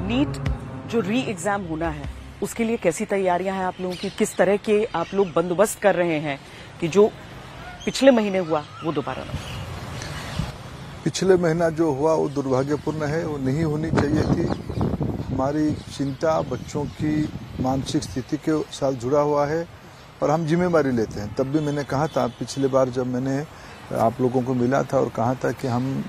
NEET जो री exam होना है उसके लिए कैसी तैयारियां हैं आप लोगों की? किस तरह के आप लोग बंदोबस्त कर रहे हैं कि जो पिछले महीने हुआ वो दोबारा ना हो? पिछले महीना जो हुआ वो दुर्भाग्यपूर्ण है, वो नहीं होनी चाहिए थी। हमारी चिंता बच्चों की मानसिक स्थिति के साथ जुड़ा हुआ है और हम जिम्मेदारी लेते हैं। तब भी मैंने कहा था, पिछले बार जब मैंने आप लोगों को मिला था और कहा था कि हम